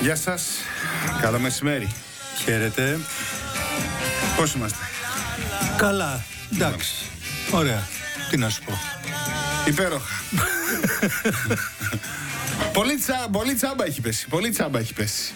Γεια σας, καλό μεσημέρι. Χαίρετε. Πώς είμαστε? Καλά, εντάξει, ωραία, τι να σου πω. Υπέροχα. Πολύ τσάμπα έχει πέσει, πολύ τσάμπα έχει πέσει.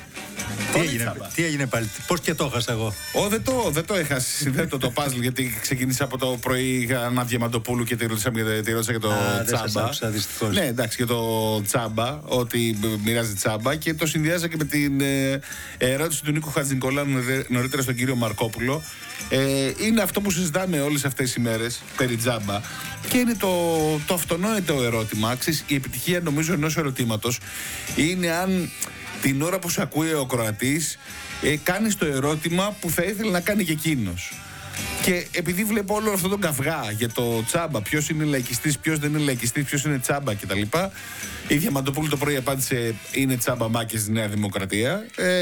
Τι έγινε πάλι, πώς και το έχασα εγώ? Δεν το έχασα, συνθέτω το puzzle, γιατί ξεκίνησα από το πρωί, είχα ένα Διαμαντοπούλου και τη ρώτησα για το τσάμπα. Άκουσα, δυστυχώς. Ναι, εντάξει, για το τσάμπα, ότι μοιράζει τσάμπα, και το συνδυάζα και με την ερώτηση του Νίκου Χατζηνικολάου νωρίτερα στον κύριο Μαρκόπουλο. Είναι αυτό που συζητάμε όλες αυτές τις ημέρες περί τζάμπα, και είναι το αυτονόητο ερώτημα. Η επιτυχία, νομίζω, ενός ερωτήματος είναι αν την ώρα που σε ακούει ο Κροατής κάνεις το ερώτημα που θα ήθελε να κάνει και εκείνος. Και επειδή βλέπω όλο αυτόν τον καυγά για το τσάμπα, ποιος είναι λαϊκιστής, ποιος δεν είναι λαϊκιστής, ποιος είναι τσάμπα κτλ., η Διαμαντοπούλου το πρωί απάντησε είναι τσάμπα μάκες στη Νέα Δημοκρατία.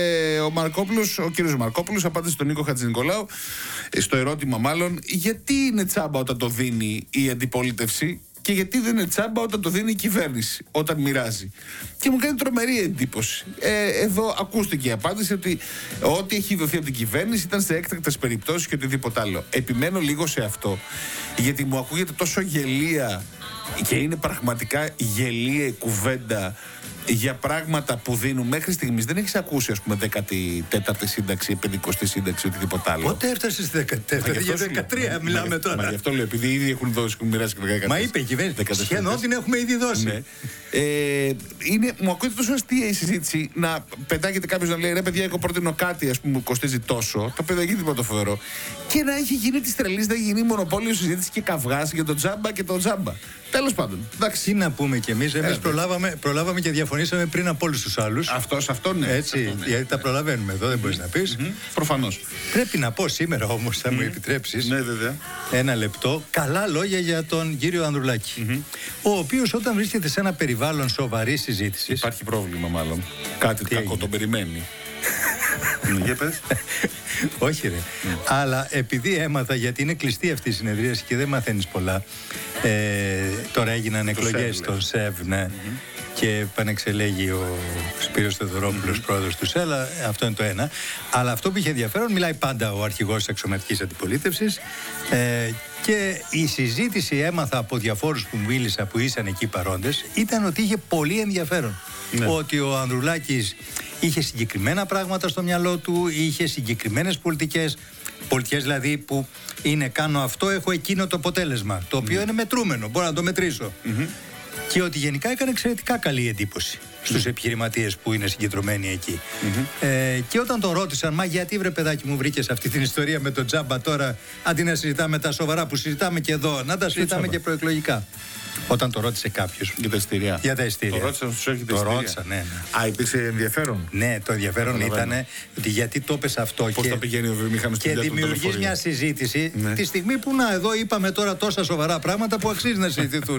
Ο κύριος Μαρκόπουλος απάντησε στον Νίκο Χατζηνικολάου στο ερώτημα, μάλλον, γιατί είναι τσάμπα όταν το δίνει η αντιπολίτευση και γιατί δεν είναι τσάμπα όταν το δίνει η κυβέρνηση, όταν μοιράζει. Και μου κάνει τρομερή εντύπωση. Εδώ ακούστηκε η απάντηση ότι ό,τι έχει δοθεί από την κυβέρνηση ήταν σε έκτακτες περιπτώσεις και οτιδήποτε άλλο. Επιμένω λίγο σε αυτό, γιατί μου ακούγεται τόσο γελία, και είναι πραγματικά γελία η κουβέντα για πράγματα που δίνουν μέχρι στιγμής. Δεν έχεις ακούσει, ας πούμε, 14η σύνταξη, 50η σύνταξη, οτιδήποτε άλλο. Πότε έφτασε στη 14η? Για 13 μιλάμε τώρα. Μα γι' αυτό λέω, επειδή ήδη έχουν μοιράσει και 14. Μα είπε η κυβέρνηση, σχεδόν την έχουμε ήδη δώσει. Ναι. Μου ακούγεται τόσο αστεία η συζήτηση να πετάγεται κάποιος να λέει ρε παιδιά, εγώ προτείνω κάτι, ας πούμε, που κοστίζει τόσο. Το παιδί δεν τίποτα φοβερό. Και να έχει γίνει τη τρελή, να έχει γίνει μονοπόλιο συζήτηση και καυγάς για το τζάμπα και το τζάμπα. Τέλος πάντων. Εντάξει. Τι να πούμε κι εμείς προλάβαμε και διαφωνήσαμε πριν από όλους τους άλλους. Αυτό ναι. Έτσι, γιατί τα προλαβαίνουμε εδώ, δεν μπορείς να πεις. Προφανώς. Πρέπει να πω σήμερα όμως, θα μου επιτρέψεις, ναι, βέβαια, ένα λεπτό, καλά λόγια για τον κύριο Ανδρουλάκη. Ο οποίος όταν βρίσκεται σε ένα περιβάλλον σοβαρής συζήτησης. Υπάρχει πρόβλημα, μάλλον. Κάτι κακό τον περιμένει. Για πες. Όχι ρε. Αλλά επειδή έμαθα, γιατί είναι κλειστή αυτή η συνεδρίαση και δεν μαθαίνεις πολλά. Τώρα έγιναν εκλογές στο ΣΕΒ, ναι. Και επανεξελέγει ο Σπύρος Θεοδωρόπουλος, πρόεδρος του ΣΕΛΑ. Αυτό είναι το ένα. Αλλά αυτό που είχε ενδιαφέρον, μιλάει πάντα ο αρχηγός της αξιωματικής αντιπολίτευσης. Και η συζήτηση, έμαθα από διαφόρους που μίλησα, που ήσαν εκεί παρόντες, ήταν ότι είχε πολύ ενδιαφέρον. Ναι. Ότι ο Ανδρουλάκης είχε συγκεκριμένα πράγματα στο μυαλό του, είχε συγκεκριμένες πολιτικές δηλαδή που είναι κάνω αυτό, έχω εκείνο το αποτέλεσμα, το οποίο είναι μετρούμενο, μπορώ να το μετρήσω. Και ότι γενικά έκανε εξαιρετικά καλή εντύπωση στους επιχειρηματίες που είναι συγκεντρωμένοι εκεί. Και όταν τον ρώτησαν, μα γιατί βρε παιδάκι μου βρήκες αυτή την ιστορία με τον τζάμπα τώρα, αντί να συζητάμε τα σοβαρά που συζητάμε και εδώ, να τα συζητάμε και προεκλογικά. Όταν το ρώτησε κάποιος. Για τα ειστήρια. Για τα ειστήρια. Το ρώτησαν στους έρχεται ειστήρια. Το ρώτησαν, ναι. Α, υπήρξε ενδιαφέρον. Ναι, το ενδιαφέρον ήταν ότι γιατί το πες αυτό. Πώς θα πηγαίνει ο βιομηχανός και δημιουργείς μια συζήτηση τη στιγμή που να, εδώ είπαμε τώρα τόσα σοβαρά πράγματα που αξίζει να συζητηθούν.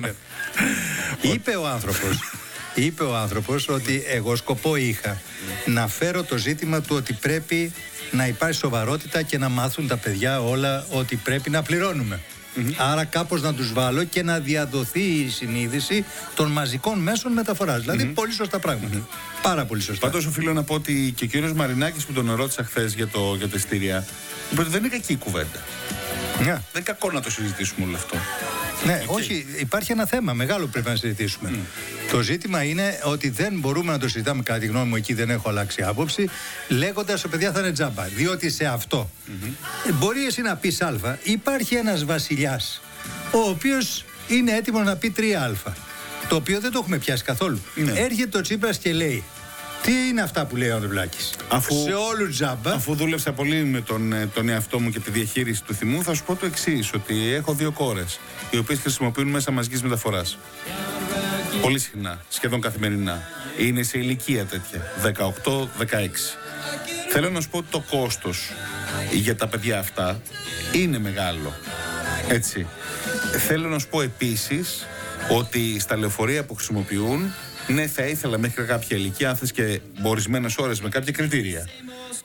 Είπε ο άνθρωπος ότι εγώ σκοπό είχα να φέρω το ζήτημα του ότι πρέπει να υπάρχει σοβαρότητα και να μάθουν τα παιδιά όλα ότι πρέπει να πληρώνουμε. Άρα κάπως να τους βάλω και να διαδοθεί η συνείδηση των μαζικών μέσων μεταφοράς. Δηλαδή πολύ σωστά πράγματα. Πάρα πολύ σωστά. Πάντως οφείλω να πω ότι και ο κύριος Μαρινάκης που τον ρώτησα χθες για τα ειστήρια, είπε ότι δεν είναι κακή η κουβέντα. Δεν είναι κακό να το συζητήσουμε όλο αυτό. Ναι, όχι, υπάρχει ένα θέμα μεγάλο που πρέπει να συζητήσουμε. Το ζήτημα είναι ότι δεν μπορούμε να το συζητάμε, κατά τη γνώμη μου, εκεί δεν έχω αλλάξει άποψη, λέγοντας ότι παιδιά θα είναι τζάμπα. Διότι σε αυτό μπορεί εσύ να πεις Α, υπάρχει ένας βασιλιάς, ο οποίος είναι έτοιμος να πει 3Α, το οποίο δεν το έχουμε πιάσει καθόλου. Έρχεται ο Τσίπρας και λέει, τι είναι αυτά που λέει ο Ανδρουλάκης? Σε όλου τζάμπα. Αφού δούλεψα πολύ με τον εαυτό μου και τη διαχείριση του θυμού, θα σου πω το εξής, ότι έχω 2 κόρες, οι οποίες χρησιμοποιούν μέσα μαζικής μεταφοράς. Πολύ συχνά, σχεδόν καθημερινά. Είναι σε ηλικία τέτοια, 18-16. Θέλω να σου πω ότι το κόστος για τα παιδιά αυτά είναι μεγάλο. Έτσι. Θέλω να σου πω επίσης ότι στα λεωφορεία που χρησιμοποιούν, ναι, θα ήθελα μέχρι κάποια ηλικία, αν θες και ορισμένες ώρες με κάποια κριτήρια,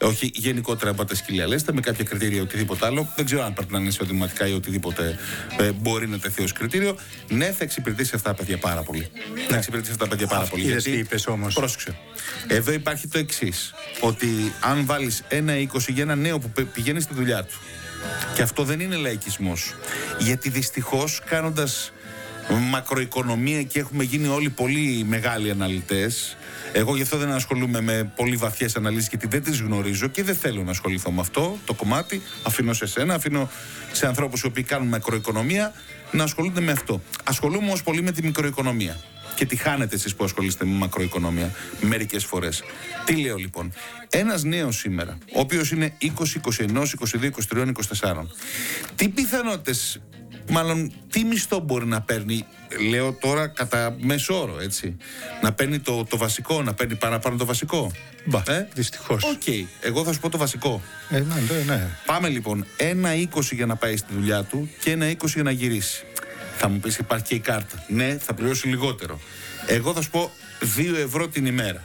Όχι γενικότερα από τα σκυλιά λέστε, με κάποια κριτήρια ή οτιδήποτε άλλο. Δεν ξέρω αν πρέπει να είναι εισοδηματικά ή οτιδήποτε μπορεί να τεθεί ως κριτήριο. Ναι, θα εξυπηρετήσει αυτά τα παιδιά πάρα πολύ. Θα εξυπηρετήσει αυτά τα παιδιά πάρα πολύ. Γιατί είπες όμως. Πρόσεξε. Εδώ υπάρχει το εξής. Ότι αν βάλεις ένα 20 για ένα νέο που πηγαίνει στη δουλειά του, και αυτό δεν είναι λαϊκισμός. Γιατί δυστυχώς κάνοντας μακροοικονομία και έχουμε γίνει όλοι πολύ μεγάλοι αναλυτές. Εγώ γι' αυτό δεν ασχολούμαι με πολύ βαθιές αναλύσεις, γιατί δεν τις γνωρίζω και δεν θέλω να ασχοληθώ με αυτό το κομμάτι. Αφήνω σε σένα, αφήνω σε ανθρώπους οι οποίοι κάνουν μακροοικονομία να ασχολούνται με αυτό. Ασχολούμαι όμως πολύ με τη μικροοικονομία. Και τι χάνετε εσείς που ασχολείστε με μακροοικονομία μερικές φορές. Τι λέω λοιπόν. Ένας νέος σήμερα, ο οποίος είναι 20, 21, 22, 23, 24, τι πιθανότητες, μάλλον τι μισθό μπορεί να παίρνει, λέω τώρα κατά μέσο όρο, έτσι, να παίρνει το βασικό, να παίρνει παραπάνω το βασικό. Δυστυχώς. Οκ, εγώ θα σου πω το βασικό. Ναι. Πάμε λοιπόν, ένα 20 για να πάει στη δουλειά του και ένα 20 για να γυρίσει. Θα μου πεις υπάρχει και η κάρτα. Ναι, θα πληρώσει λιγότερο. Εγώ θα σου πω 2 ευρώ την ημέρα.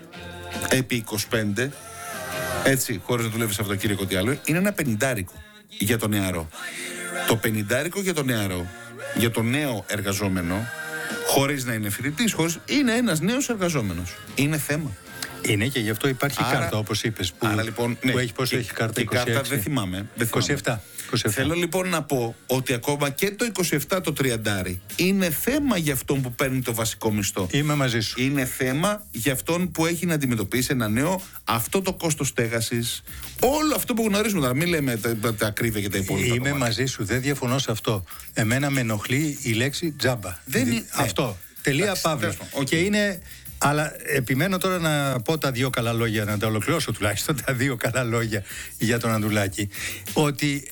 Επί 25, έτσι, χωρίς να δουλεύεις Σαββατοκύριακο τι άλλο, είναι ένα 50 για τον νεαρό. Το 50 για τον νεαρό, για τον νέο εργαζόμενο, χωρίς να είναι φοιτητής, είναι ένας νέος εργαζόμενος. Είναι θέμα. Είναι και γι' αυτό υπάρχει η κάρτα, όπως είπες. Άρα λοιπόν, που έχει, πόσο έχει κάρτα, 26. Κάρτα δεν θυμάμαι. 27. Θέλω λοιπόν να πω ότι ακόμα και το 27 το 30 είναι θέμα για αυτόν που παίρνει το βασικό μισθό. Είμαι μαζί σου. Είναι θέμα για αυτόν που έχει να αντιμετωπίσει ένα νέο, αυτό το κόστος στέγασης, όλο αυτό που γνωρίζουμε τώρα. Μην λέμε τα ακρίβεια και τα υπόλοιπα. Είμαι μαζί σου, δεν διαφωνώ σε αυτό. Εμένα με ενοχλεί η λέξη τζάμπα. Αυτό. Τελεία παύλα. Και είναι. Αλλά επιμένω τώρα να πω τα 2 καλά λόγια, να τα ολοκληρώσω τουλάχιστον τα 2 καλά λόγια για τον Ανδρουλάκη. Ότι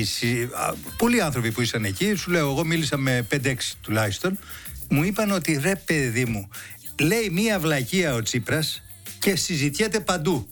πολλοί άνθρωποι που ήσαν εκεί, σου λέω, εγώ μίλησα με 5-6 τουλάχιστον, μου είπαν ότι ρε παιδί μου, λέει μία βλακεία ο Τσίπρας και συζητιέται παντού.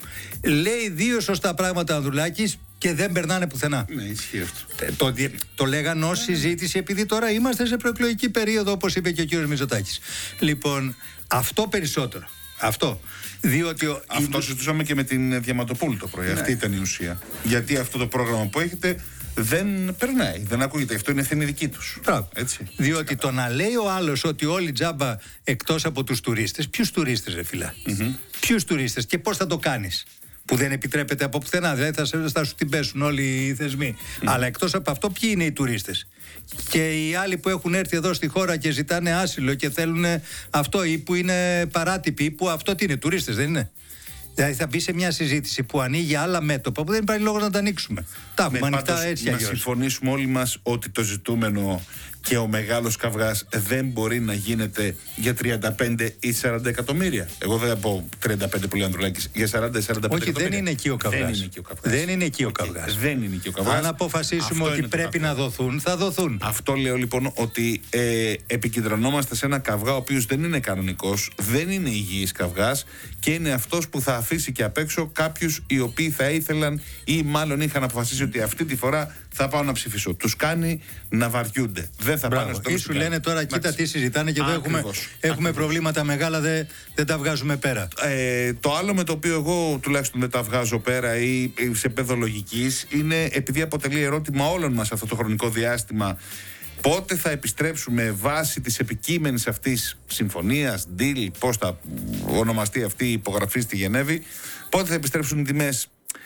Λέει 2 σωστά πράγματα ο Ανδρουλάκης και δεν περνάνε πουθενά. Ναι, ισχύει αυτό. Το λέγαν ως συζήτηση, επειδή τώρα είμαστε σε προεκλογική περίοδο, όπως είπε και ο κύριος Μητσοτάκης. Λοιπόν, αυτό περισσότερο. Αυτό. Διότι αυτό συζητούσαμε και με την Διαμαντοπούλου το πρωί. Ναι. Αυτή ήταν η ουσία. Γιατί αυτό το πρόγραμμα που έχετε δεν περνάει, δεν ακούγεται. Αυτό είναι ευθύνη δική τους. Έτσι. Διότι το να λέει ο άλλος ότι όλοι τζάμπα εκτός από τους τουρίστες, ποιους τουρίστες, ρε φίλα? Ποιους τουρίστες και πώς θα το κάνεις? Που δεν επιτρέπεται από πουθενά, δηλαδή θα σου την πέσουν όλοι οι θεσμοί. Αλλά εκτός από αυτό, ποιοι είναι οι τουρίστες? Και οι άλλοι που έχουν έρθει εδώ στη χώρα και ζητάνε άσυλο και θέλουν αυτό, ή που είναι παράτυποι, που αυτό τι είναι, τουρίστες δεν είναι? Δηλαδή θα μπει σε μια συζήτηση που ανοίγει άλλα μέτωπα που δεν υπάρχει λόγος να τα ανοίξουμε. Τα έχουμε ανοιχτά έτσι αλλιώς. Να συμφωνήσουμε όλοι μας ότι το ζητούμενο και ο μεγάλος καυγάς δεν μπορεί να γίνεται για 35 ή 40 εκατομμύρια. Εγώ δεν θα πω 35 που λέει Ανδρουλάκης, για 40-45 εκατομμύρια. Όχι, δεν είναι εκεί ο καυγάς. Δεν είναι εκεί ο καυγάς. Αν αποφασίσουμε ότι πρέπει να δοθούν, θα δοθούν. Αυτό λέω λοιπόν, ότι επικεντρωνόμαστε σε ένα καυγά ο οποίος δεν είναι κανονικός, δεν είναι υγιής καυγάς και είναι αυτός που θα αφήσει και απ' έξω κάποιους οι οποίοι θα ήθελαν ή μάλλον είχαν αποφασίσει ότι αυτή τη φορά θα πάω να ψηφίσω. Τους κάνει να βαριούνται. Δεν θα πάνε στο τέλος. Ή σου λένε τώρα, κοίτα τι συζητάνε και εδώ έχουμε προβλήματα μεγάλα, δεν τα βγάζουμε πέρα. Το άλλο με το οποίο εγώ τουλάχιστον δεν τα βγάζω πέρα ή σε επίπεδο λογικής είναι, επειδή αποτελεί ερώτημα όλων μας αυτό το χρονικό διάστημα, πότε θα επιστρέψουμε βάσει της επικείμενης αυτής συμφωνίας, deal, πώς θα ονομαστεί αυτή η υπογραφή στη Γενέβη, πότε θα επιστρέψουν οι τιμές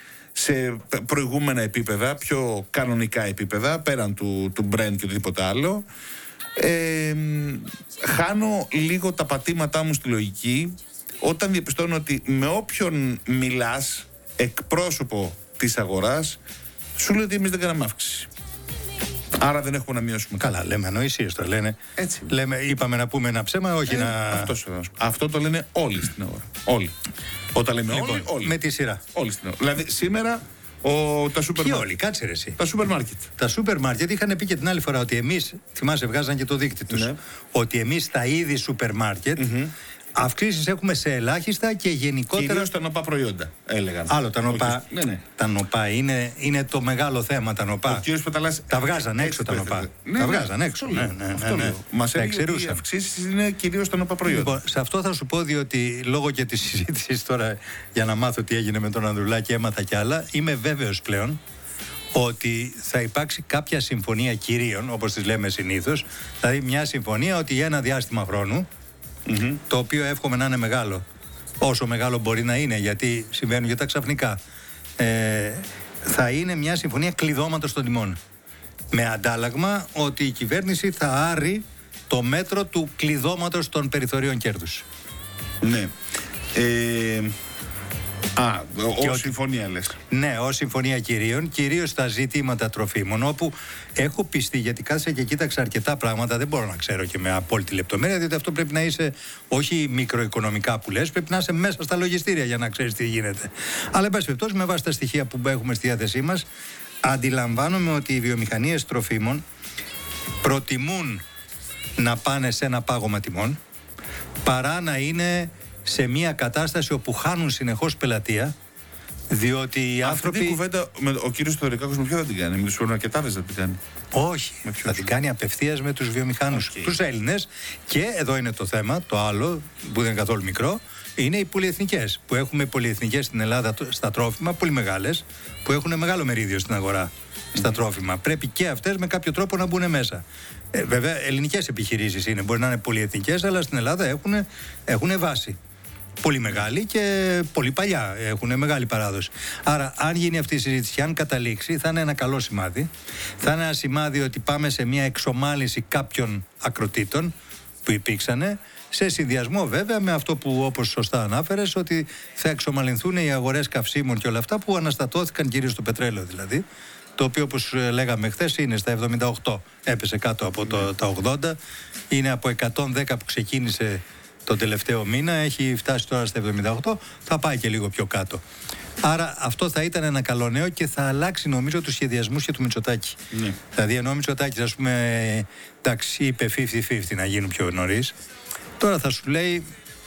σε προηγούμενα επίπεδα, πιο κανονικά επίπεδα, πέραν του Brent και οτιδήποτε άλλο. Χάνω λίγο τα πατήματά μου στη λογική όταν διαπιστώνω ότι με όποιον μιλάς, εκπρόσωπο της αγοράς, σου λέει ότι εμείς δεν κάναμε αύξηση. Άρα δεν έχουμε να μειώσουμε. Καλά, λέμε ανοησίες το λένε. Έτσι. Είπαμε να πούμε ένα ψέμα, όχι να. Αυτό το λένε όλοι στην αγορά. Όλοι. Όταν λέμε λοιπόν, όλοι. Με τη σειρά. Όλοι στην αγορά. Δηλαδή σήμερα τα σούπερ μάρκετ. όλοι, κάτσε ρε εσύ. Τα σούπερ μάρκετ. Τα σούπερ μάρκετ είχαν πει και την άλλη φορά ότι εμείς, θυμάσαι, βγάζαν και το δίκτυο τους, ότι εμείς τα είδη σούπερ μάρκετ Αυξήσεις έχουμε σε ελάχιστα και γενικότερα. Κυρίως τα νοπά προϊόντα, έλεγαν. Άλλο τα νοπά. Ναι. Τα νοπά είναι το μεγάλο θέμα. Τα νοπά. Ο κύριος Πεταλάς τα βγάζαν έξω τα νοπά. Τα βγάζαν έξω. Ναι. Μας έλεγε ότι οι αυξήσεις είναι κυρίως τα νοπά προϊόντα. Λοιπόν, σε αυτό θα σου πω, διότι λόγω και της συζήτησης τώρα για να μάθω τι έγινε με τον Ανδρουλάκη, έμαθα κι άλλα. Είμαι βέβαιος πλέον ότι θα υπάρξει κάποια συμφωνία κυρίων, όπως τις λέμε συνήθως, δηλαδή μια συμφωνία ότι για ένα διάστημα χρόνου, το οποίο εύχομαι να είναι μεγάλο, όσο μεγάλο μπορεί να είναι, γιατί συμβαίνουν και τα ξαφνικά, θα είναι μια συμφωνία κλειδώματος των τιμών. Με αντάλλαγμα ότι η κυβέρνηση θα άρει το μέτρο του κλειδώματος των περιθωρίων κέρδους. Ναι. Ως συμφωνία λες. Ναι, ως συμφωνία κυρίων, κυρίως στα ζητήματα τροφίμων, όπου έχω πιστεί, γιατί κάθισα και κοίταξα αρκετά πράγματα, δεν μπορώ να ξέρω και με απόλυτη λεπτομέρεια, διότι αυτό πρέπει να είσαι όχι μικροοικονομικά που λες, πρέπει να είσαι μέσα στα λογιστήρια για να ξέρεις τι γίνεται. Αλλά, εν πάση περιπτώσει, με βάση τα στοιχεία που έχουμε στη διάθεσή μας, αντιλαμβάνομαι ότι οι βιομηχανίες τροφίμων προτιμούν να πάνε σε ένα πάγωμα τιμών παρά να είναι σε μια κατάσταση όπου χάνουν συνεχώς πελατεία, διότι οι άνθρωποι. Αυτή την κουβέντα ο κύριος Θεοδωρικάκος με ποιο θα την κάνει? Με τους σουპερμαρκετάδες θα την κάνει? Όχι, θα την κάνει απευθείας με τους βιομηχάνους, τους Έλληνες. Και εδώ είναι το θέμα, το άλλο που δεν είναι καθόλου μικρό, είναι οι πολυεθνικές. Που έχουμε πολυεθνικές στην Ελλάδα στα τρόφιμα, πολύ μεγάλες, που έχουν μεγάλο μερίδιο στην αγορά στα τρόφιμα. Πρέπει και αυτές με κάποιο τρόπο να μπουν μέσα. Βέβαια, ελληνικές επιχειρήσεις είναι, μπορεί να είναι πολυεθνικές, αλλά στην Ελλάδα έχουν βάση. Πολύ μεγάλη και πολύ παλιά. Έχουν μεγάλη παράδοση. Άρα, αν γίνει αυτή η συζήτηση και αν καταλήξει, θα είναι ένα καλό σημάδι. Θα είναι ένα σημάδι ότι πάμε σε μια εξομάλυνση κάποιων ακροτήτων που υπήρξανε, σε συνδυασμό βέβαια με αυτό που, όπως σωστά ανάφερες, ότι θα εξομαλυνθούν οι αγορές καυσίμων και όλα αυτά που αναστατώθηκαν, κυρίως το πετρέλαιο δηλαδή, το οποίο, όπως λέγαμε χθες, είναι στα 78. Έπεσε κάτω από τα 80. Είναι από 110 που ξεκίνησε τον τελευταίο μήνα, έχει φτάσει τώρα στα 78, θα πάει και λίγο πιο κάτω. Άρα αυτό θα ήταν ένα καλό νέο και θα αλλάξει, νομίζω, τους σχεδιασμούς και του Μητσοτάκη. Ναι. Δηλαδή, ενώ ο Μητσοτάκης, ας πούμε, εντάξει, είπε 50-50 να γίνουν πιο νωρίς, τώρα θα σου λέει,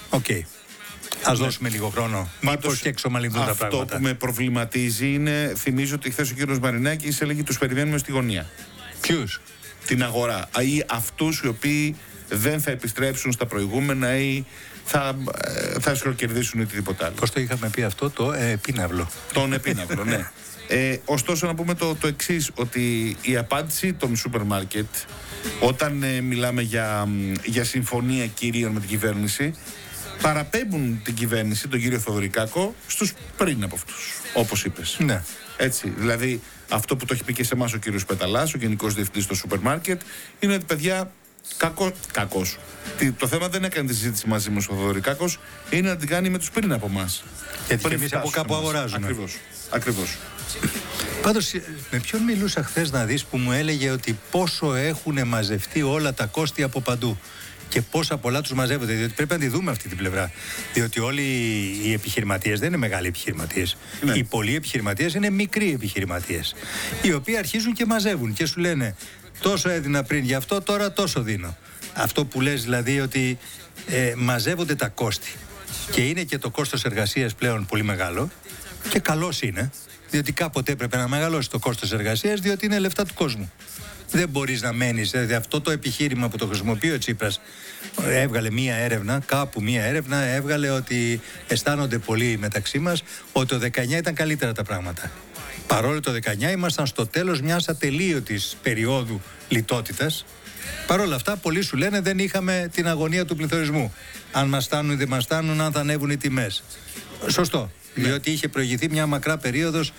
ας δώσουμε λίγο χρόνο. Μήπως και εξομαλυνθούν τα πράγματα. Αυτό που με προβληματίζει είναι, θυμίζω ότι χθες ο κύριος Μαρινάκης έλεγε τους περιμένουμε στη γωνία. Ποιους? Την αγορά. Ή αυτούς οι οποίοι δεν θα επιστρέψουν στα προηγούμενα ή θα σκροκερδίσουν ή οτιδήποτε άλλο. Πώς το είχαμε πει αυτό, το επίναυλο. Τον επίναυλο, ναι. Ωστόσο, να πούμε το εξής, ότι η απάντηση των σούπερ μάρκετ, όταν μιλάμε για συμφωνία κυρίων με την κυβέρνηση, παραπέμπουν την κυβέρνηση, τον κύριο Θεοδωρικάκο, στους πριν από αυτούς, όπως είπες. Ναι. Έτσι, δηλαδή αυτό που το έχει πει και σε εμάς ο κύριος Πεταλάς, ο γενικός διευθυντής στο σούπερ μάρκετ, είναι ότι, παιδιά, κακός. Το θέμα δεν έκανε τη συζήτηση μαζί μας ο Θεοδωρικάκος, είναι να την κάνει με τους πριν από εμάς. Γιατί εμείς από κάπου αγοράζουμε. Ακριβώς. Πάντως, με ποιον μιλούσα χθες να δεις που μου έλεγε ότι πόσο έχουν μαζευτεί όλα τα κόστη από παντού και πόσα πολλά τους μαζεύονται, διότι πρέπει να τη δούμε αυτή την πλευρά. Διότι όλοι οι επιχειρηματίες δεν είναι μεγάλοι επιχειρηματίες. Ναι. Οι πολλοί επιχειρηματίες είναι μικροί επιχειρηματίες, οι οποίοι αρχίζουν και μαζεύουν και σου λένε τόσο έδινα πριν γι' αυτό, τώρα τόσο δίνω. Αυτό που λες δηλαδή, ότι μαζεύονται τα κόστη και είναι και το κόστος εργασίας πλέον πολύ μεγάλο και καλώς είναι, διότι κάποτε έπρεπε να μεγαλώσει το κόστος εργασίας, διότι είναι λεφτά του κόσμου. Δεν μπορείς να μένεις, δηλαδή αυτό το επιχείρημα που το χρησιμοποιεί ο Τσίπρας, έβγαλε μία έρευνα έβγαλε ότι αισθάνονται πολλοί μεταξύ μας ότι το 19 ήταν καλύτερα τα πράγματα. Παρόλο το 19 ήμασταν στο τέλος μιας ατελείωτης περίοδου λιτότητας. Παρ' όλα αυτά, πολλοί σου λένε δεν είχαμε την αγωνία του πληθωρισμού. Αν μας στάνουν ή δεν μας στάνουν, αν θα ανέβουν οι τιμές. Σωστό. Ναι. Διότι είχε προηγηθεί μια μακρά περίοδος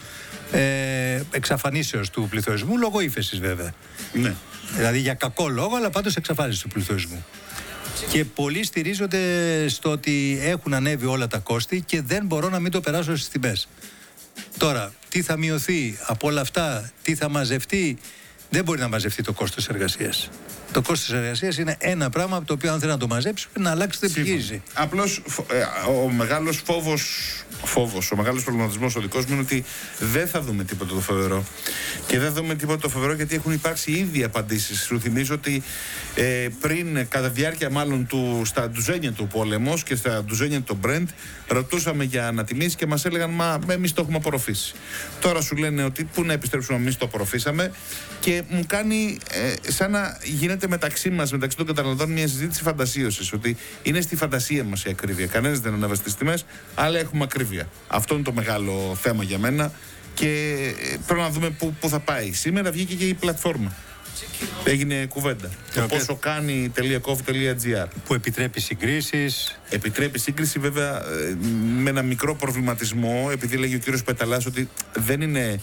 εξαφανίσεως του πληθωρισμού, λόγω ύφεσης βέβαια. Ναι. Δηλαδή για κακό λόγο, αλλά πάντως εξαφάνιση του πληθωρισμού. Και πολλοί στηρίζονται στο ότι έχουν ανέβει όλα τα κόστη και δεν μπορώ να μην το περάσω στις τιμές. Τώρα, τι θα μειωθεί από όλα αυτά, τι θα μαζευτεί, δεν μπορεί να μαζευτεί το κόστος εργασίας. Το κόστος εργασίας είναι ένα πράγμα από το οποίο, αν θέλει να το μαζέψει, πρέπει να αλλάξει την επιχείρηση. Απλώς ο μεγάλος φόβος, ο μεγάλος προβληματισμός ο δικός μου είναι ότι δεν θα δούμε τίποτα το φοβερό. Και δεν θα δούμε τίποτα το φοβερό γιατί έχουν υπάρξει ήδη απαντήσεις. Σου θυμίζω ότι πριν, κατά διάρκεια μάλλον στα ντουζένια του πόλεμος και στα ντουζένια του Brent, ρωτούσαμε για ανατιμήσεις και μας έλεγαν μα εμείς το έχουμε απορροφήσει. Τώρα σου λένε ότι πού να επιστρέψουμε, εμείς το απορροφήσαμε και μου κάνει σαν να γίνεται μεταξύ μας, μεταξύ των καταναλωτών, μια συζήτηση φαντασίωσης. Ότι είναι στη φαντασία μας η ακρίβεια. Κανένας δεν ανέβασε τις τιμές, αλλά έχουμε ακρίβεια. Αυτό είναι το μεγάλο θέμα για μένα και πρέπει να δούμε πού θα πάει. Σήμερα βγήκε και η πλατφόρμα. Έγινε κουβέντα. Το πόσο κάνει .gov.gr που επιτρέπει συγκρίσεις. Επιτρέπει σύγκριση βέβαια με ένα μικρό προβληματισμό, επειδή λέγει ο κύριος Πεταλάς ότι δεν είναι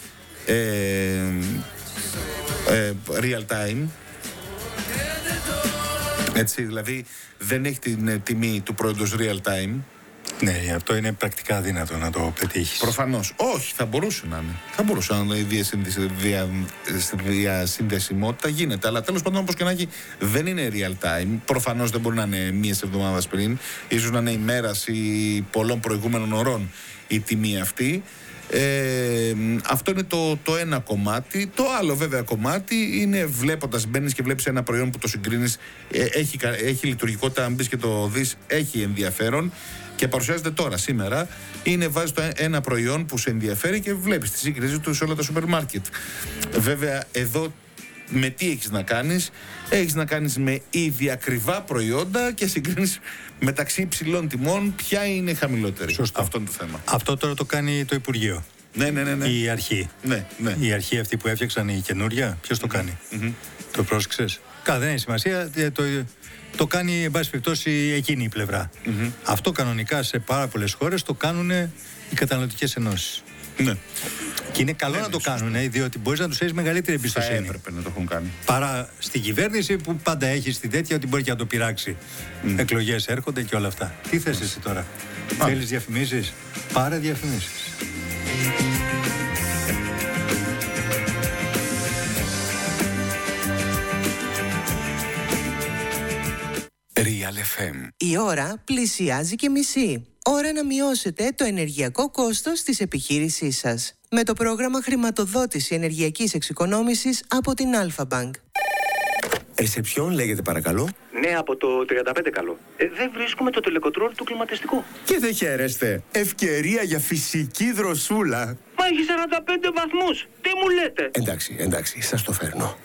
real time. Έτσι, δηλαδή δεν έχει την τιμή του προϊόντος real time. Ναι, αυτό είναι πρακτικά αδύνατο να το πετύχεις. Προφανώς. Όχι, θα μπορούσε να είναι. Θα μπορούσε να είναι η διασυνδεσιμότητα, γίνεται. Αλλά τέλος πάντων, όπως και να έχει, δεν είναι real time. Προφανώς δεν μπορεί να είναι μίας εβδομάδας πριν. Ίσως να είναι ημέρας ή πολλών προηγούμενων ωρών η τιμή αυτή. Αυτό είναι το ένα κομμάτι. Το άλλο βέβαια κομμάτι είναι βλέποντας, μπαίνεις και βλέπεις ένα προϊόν που το συγκρίνεις, έχει λειτουργικότητα, αν μπεις και το δεις, έχει ενδιαφέρον και παρουσιάζεται τώρα, σήμερα. Βάζεις ένα προϊόν που σε ενδιαφέρει και βλέπεις τη σύγκριση του σε όλα τα σούπερ μάρκετ. Βέβαια εδώ με τι έχεις να κάνεις? Έχεις να κάνεις με ήδη ακριβά προϊόντα και συγκρίνεις μεταξύ υψηλών τιμών ποια είναι χαμηλότερη. Σωστό. Αυτό είναι το θέμα. Αυτό τώρα το κάνει το Υπουργείο. Ναι. Η αρχή. Ναι. Η αρχή αυτή που έφτιαξαν η καινούρια, ποιος το κάνει? Το πρόσεξες? Δεν έχει σημασία. Το κάνει, εν πάση περιπτώσει, εκείνη η πλευρά. Αυτό κανονικά σε πάρα πολλές χώρες το κάνουν οι καταναλωτικές ενώσεις. Ναι. Και είναι καλό να το κάνουν, διότι μπορείς να τους έχεις μεγαλύτερη εμπιστοσύνη. Θα έπρεπε να το έχουν κάνει. Παρά στην κυβέρνηση που πάντα έχει την τέτοια ότι μπορεί και να το πειράξει. Εκλογές έρχονται και όλα αυτά. Τι θες εσύ τώρα? Θέλεις διαφημίσεις? Πάρε διαφημίσεις. Real FM. Η ώρα πλησιάζει και μισή. Ώρα να μειώσετε το ενεργειακό κόστος της επιχείρησής σας. Με το πρόγραμμα χρηματοδότηση ενεργειακής εξοικονόμησης από την Alpha Bank. Ρεσεψιόν λέγεται παρακαλώ. Ναι, από το 35 καλό. Δεν βρίσκουμε το τελεκοτρόλ του κλιματιστικού. Και δεν χαίρεστε. Ευκαιρία για φυσική δροσούλα. Μα έχει 45 βαθμούς. Τι μου λέτε? Εντάξει, σας το φέρνω.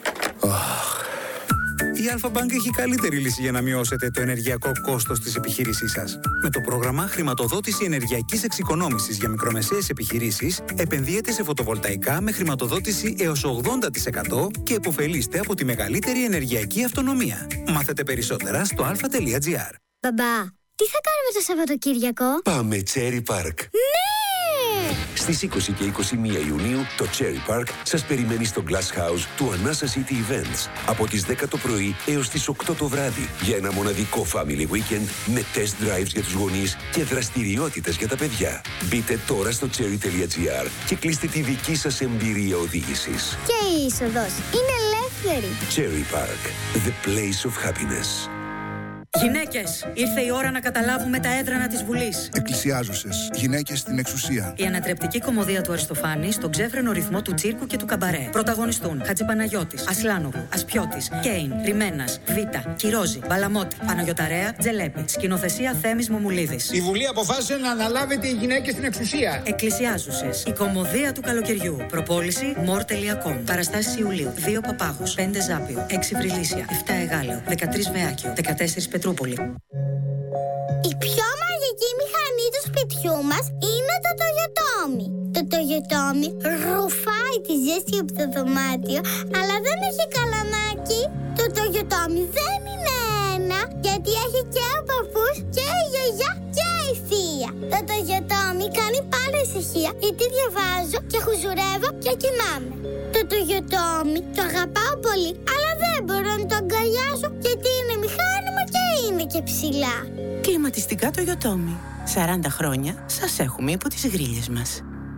Η Alpha Bank έχει καλύτερη λύση για να μειώσετε το ενεργειακό κόστος της επιχείρησής σας. Με το πρόγραμμα χρηματοδότηση ενεργειακής εξοικονόμησης για μικρομεσαίες επιχειρήσεις, επενδύετε σε φωτοβολταϊκά με χρηματοδότηση έως 80% και επωφελείστε από τη μεγαλύτερη ενεργειακή αυτονομία. Μάθετε περισσότερα στο alpha.gr. Μπαμπά, τι θα κάνουμε το Σαββατοκύριακο? Πάμε Cherry Park. Ναι! Στις 20 και 21 Ιουνίου το Cherry Park σας περιμένει στο Glass House του Anasa City Events από τις 10 το πρωί έως τις 8 το βράδυ για ένα μοναδικό family weekend με test drives για τους γονείς και δραστηριότητες για τα παιδιά. Μπείτε τώρα στο cherry.gr και κλείστε τη δική σας εμπειρία οδήγησης. Και η είσοδος είναι ελεύθερη. Cherry Park, the place of happiness. Γυναίκες, ήρθε η ώρα να καταλάβουμε τα έδρανα της Βουλής. Εκκλησιάζωσες, γυναίκες στην εξουσία. Η ανατρεπτική κωμωδία του Αριστοφάνη στον ξέφρενο ρυθμό του τσίρκου και του καμπαρέ. Πρωταγωνιστούν Χατζηπαναγιώτης, Ασλάνογλου, Ασπιώτης, Κέιν, Ρημένας, Βίτα, Κυρόζη, Μπαλαμότη, Παναγιωταρέα, Τζελέπη. Σκηνοθεσία Θέμης Μομουλίδης. Η Βουλή αποφάσισε να αναλάβετε οι γυναίκες στην εξουσία. Εκκλησιάζουσες, η κωμωδία του καλοκαιριού. Προπόληση more.com. Παραστάσεις Ιουλίου. 2 Παπάγους, 5 Ζάπιο, 6 Βρυλίσια, 7 Εγάλεο, 13 Βεάκιο, 14 Πετρούπολη. Η πιο μαγική μηχανή του σπιτιού μας είναι το Toyotomi. Το Toyotomi ρουφάει τη ζέστη από το δωμάτιο, αλλά δεν έχει καλαμάκι. Το Toyotomi δεν είναι ένα, γιατί έχει και ο παππούς και η γιαγιά και η θεία. Το Toyotomi κάνει πάλι ησυχία, γιατί διαβάζω και χουζουρεύω και κοιμάμαι. Το Toyotomi το αγαπάω πολύ, αλλά δεν μπορώ να το αγκαλιάσω, γιατί είναι μηχάνημα και είναι και ψηλά. Κλιματιστικά Toyotomi. 40 χρόνια σας έχουμε υπό τις γρίλες μας.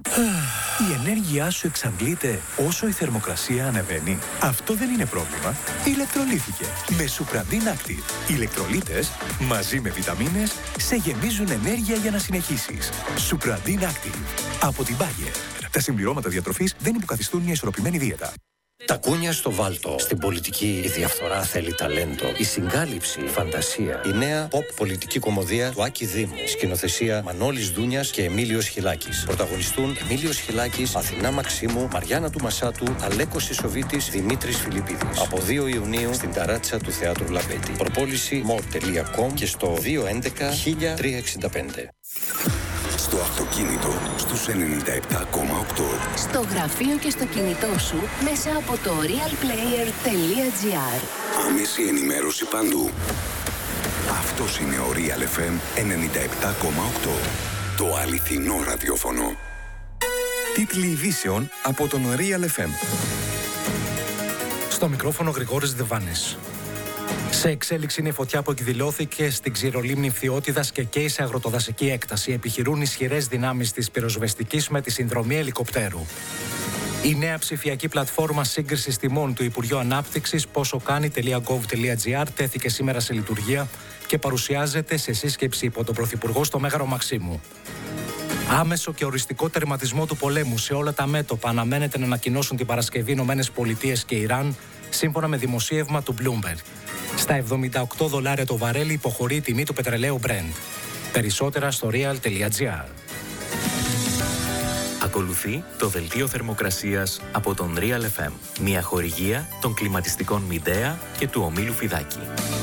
Η ενέργειά σου εξαντλείται όσο η θερμοκρασία ανεβαίνει. Αυτό δεν είναι πρόβλημα. Ηλεκτρολύθηκε με Supradin Active. Οι ηλεκτρολίτες μαζί με βιταμίνες σε γεμίζουν ενέργεια για να συνεχίσεις. Supradin Active από την Bayer. Τα συμπληρώματα διατροφής δεν υποκαθιστούν μια ισορροπημένη δίαιτα. Τα κούνια στο βάλτο. Στην πολιτική η διαφθορά θέλει ταλέντο. Η συγκάλυψη, η φαντασία. Η νέα pop πολιτική κομμωδία του Άκη Δήμου. Σκηνοθεσία Μανώλης Δούνιας και Εμίλιος Χιλάκης. Πρωταγωνιστούν Εμίλιος Χιλάκης, Αθηνά Μαξίμου, Μαριάννα του Μασάτου, Αλέκος Ισοβίτης, Δημήτρης Φιλιππίδης. Από 2 Ιουνίου στην ταράτσα του Θεάτρου Λαμπέτη. Προπόληση more.com και στο 211 1365. Στο αυτοκίνητο στους 97,8. Στο γραφείο και στο κινητό σου μέσα από το realplayer.gr. Άμεση ενημέρωση παντού. Αυτός είναι ο Real FM 97,8. Το αληθινό ραδιόφωνο. Τίτλοι ειδήσεων από τον Real FM. Στο μικρόφωνο Γρηγόρης Δεβάνης. Σε εξέλιξη είναι η φωτιά που εκδηλώθηκε στην ξηρολίμνη Φθιώτιδας και καίει σε αγροτοδασική έκταση. Επιχειρούν ισχυρές δυνάμεις της πυροσβεστικής με τη συνδρομή ελικοπτέρου. Η νέα ψηφιακή πλατφόρμα σύγκρισης τιμών του Υπουργείου Ανάπτυξης posokani.gov.gr τέθηκε σήμερα σε λειτουργία και παρουσιάζεται σε σύσκεψη υπό τον Πρωθυπουργό στο Μέγαρο Μαξίμου. Άμεσο και οριστικό τερματισμό του πολέμου σε όλα τα μέτωπα αναμένεται να ανακοινώσουν την Παρασκευή ΗΠΑ και Ιράν, σύμφωνα με δημοσίευμα του Bloomberg. Στα $78 το βαρέλι υποχωρεί η τιμή του πετρελαίου Brent. Περισσότερα στο real.gr. Ακολουθεί το δελτίο θερμοκρασίας από τον Real FM. Μια χορηγία των κλιματιστικών Midea και του ομίλου Φιδάκη.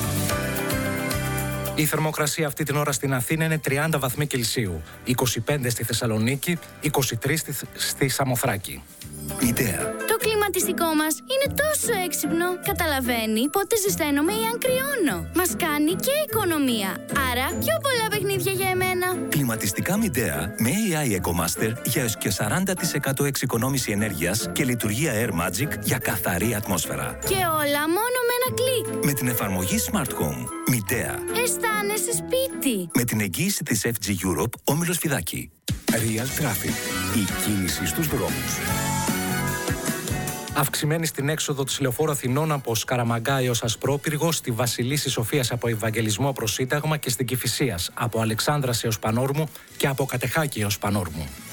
Η θερμοκρασία αυτή την ώρα στην Αθήνα είναι 30 βαθμοί Κελσίου, 25 στη Θεσσαλονίκη, 23 στη Σαμοθράκη. Midea. Το κλιματιστικό μας είναι τόσο έξυπνο. Καταλαβαίνει πότε ζεσταίνομαι ή αν κρυώνω. Μας κάνει και οικονομία. Άρα πιο πολλά παιχνίδια για εμένα. Κλιματιστικά Midea με AI EcoMaster για έως και 40% εξοικονόμηση ενέργειας και λειτουργία Air Magic για καθαρή ατμόσφαιρα. Και όλα μόνο με ένα κλικ. Με την εφαρμογή Smart Home. Midea. Αισθάνεσαι σπίτι. Με την εγγύηση της FG Europe, όμιλος Φιδάκη. Real Traffic. Η κίνηση στους δρόμους. Αυξημένη στην έξοδο της Λεωφόρου Αθηνών από Σκαραμαγκά έως Ασπρόπυργο, στη Βασιλίση Σοφίας από Ευαγγελισμό προς Σύνταγμα και στην Κηφισίας από Αλεξάνδρας έως Πανόρμου και από Κατεχάκη έως Πανόρμου.